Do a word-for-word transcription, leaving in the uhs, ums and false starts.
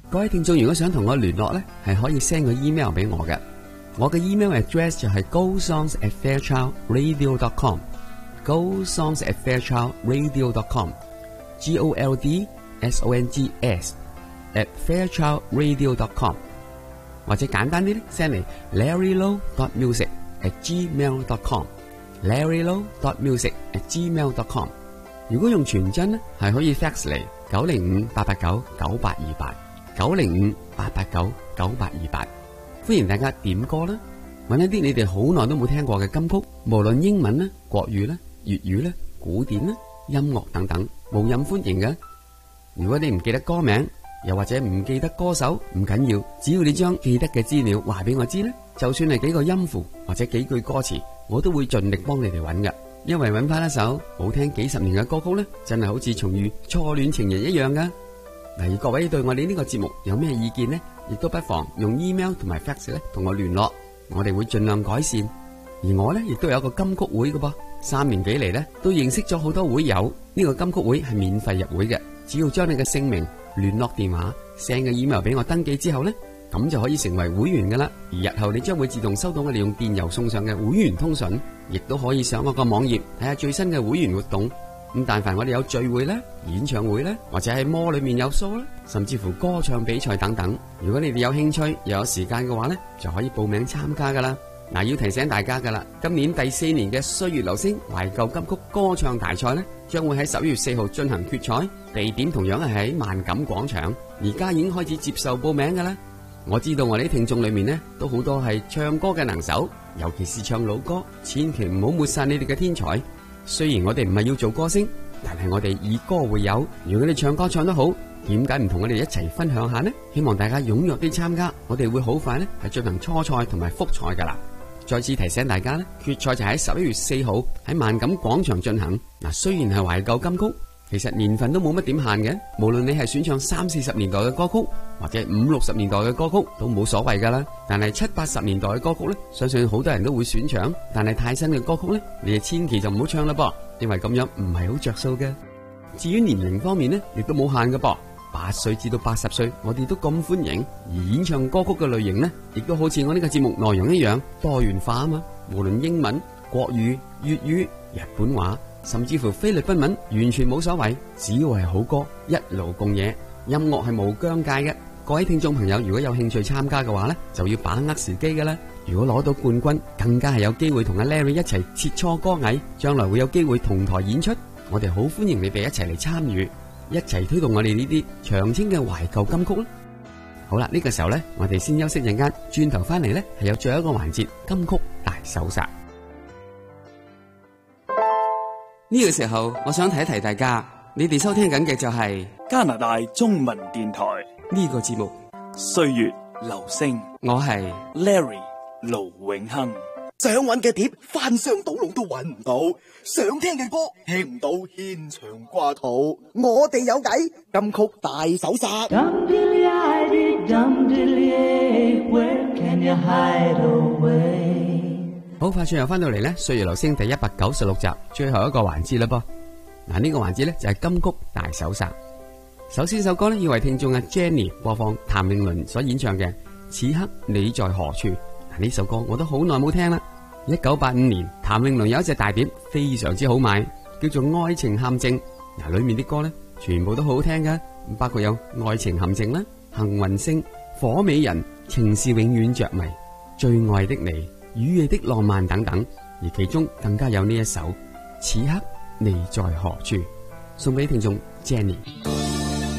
各位聽眾如果想同我聯絡咧，係可以 send 個 email 俾我嘅。我嘅 email address 就係 goldsongs at fairchild radio dot com，goldsongs at fairchild radio dot com，G O L D S O N G S at fairchild radio dot com， 或者簡單啲咧 send 嚟 larry low dot music at gmail dot com，larry low dot music at gmail dot com。如果用傳真咧，係可以 fax 嚟九零五八八九九八二八，九零五八八九九八二八。歡迎大家點歌啦，揾一啲你哋好耐都冇聽過嘅金曲，無論英文啦、國語啦、粵語啦、古典啦、音樂等等，無任歡迎嘅。如果你唔記得歌名，又或者唔記得歌手，唔緊要，只要你將記得嘅資料話俾我知咧，就算係幾個音符或者幾句歌詞，我都會盡力幫你哋揾嘅。因為揾翻一首好聽幾十年嘅歌曲咧，真係好似重遇初戀情人一樣噶。嗱，而各位對我哋呢個節目有咩意見呢？亦都不妨用 email 同埋 fax 咧同我聯絡，我哋會盡量改善。而我咧亦都有一個金曲會嘅噃，三年幾嚟咧都認識咗好多會友。呢個金曲會係免費入會嘅，只要將你嘅姓名、聯絡電話 send 個 email 俾我登記之後咧，咁就可以成為會員噶啦。而日後你將會自動收到我哋用電郵送上嘅會員通訊，亦都可以上我個網頁睇下最新嘅會員活動。咁但凡我哋有聚會咧、演唱會咧，或者喺摩裏面有 show 啦，甚至乎歌唱比賽等等，如果你哋有興趣又有時間嘅話咧，就可以報名參加噶啦。嗱，要提醒大家噶啦，今年第四年嘅歲月流星懷舊金曲歌唱大賽咧，將會喺十一月四號進行決賽，地點同樣係喺萬錦廣場。而家已經開始接受報名噶啦。我知道我哋啲聽眾裏面呢，都好多係唱歌嘅能手，尤其是唱老歌，千祈唔好抹殺你哋嘅天才。雖然我哋唔係要做歌星，但係我哋以歌會友。如果你唱歌唱得好，點解唔同我哋一齊分享下呢？希望大家踴躍啲參加，我哋會好快呢係進行初賽同埋複賽噶啦。再次提醒大家呢，決賽就喺十一月四號喺萬錦廣場進行。嗱，雖然係懷舊金曲，其實年份都冇乜點限嘅，無論你係選唱三四十年代嘅歌曲，或者五六十年代嘅歌曲都冇所謂噶啦。但係七八十年代嘅歌曲呢，相信好多人都會選唱。但係太新嘅歌曲呢，你哋千祈就唔好唱啦噃，因為咁樣唔係好着數嘅。至於年齡方面呢，亦都冇限嘅噃，八歲至到八十歲，我哋都咁歡迎。而演唱歌曲嘅類型呢，亦都好似我呢個節目內容一樣多元化啊嘛。無論英文、國語、粵語、日本話，甚至乎菲律賓文，完全冇所謂，只要係好歌，一路共嘢。音樂係無疆界嘅。各位聽眾朋友，如果有興趣參加嘅話呢，就要把握時機噶啦。如果攞到冠軍，更加係有機會同阿 Larry 一齊切磋歌藝，將來會有機會同台演出。我哋好歡迎你哋一齊嚟參與，一齊推動我哋呢啲長青嘅懷舊金曲啦。好啦，呢個時候呢，我哋先休息陣間，轉頭翻嚟呢，係有最後一個環節金曲大搜殺。呢個時候，我想提一提大家，你哋收聽緊嘅就係加拿大中文電台呢個節目 《歲月留聲》， 我係 Larry 盧永亨。 想揾嘅碟翻箱倒籠都揾唔到，想聽嘅歌聽唔到，牽腸掛肚。我哋有計，金曲大搜殺。 好快脆又翻到嚟呢，歲月留聲第一百九十六集最後一個環節啦噃。嗱，呢個環節呢，就係金曲大搜殺。首先首歌呢，要為聽眾嘅 Jenny 播放譚詠麟所演唱嘅《此刻你在何處》。嗱，呢首歌我都好耐冇聽啦。一九八五年，譚詠麟有一隻大碟非常之好賣，叫做《愛情陷阱》。嗱，裏面啲歌呢，全部都好好聽噶，包括有《愛情陷阱》啦、《幸運星》、《火美人》、《情是永遠着迷》、《最愛的你》、《雨夜的浪漫》等等。而其中更加有呢一首《此刻你在何處》，送俾聽眾 Jenny。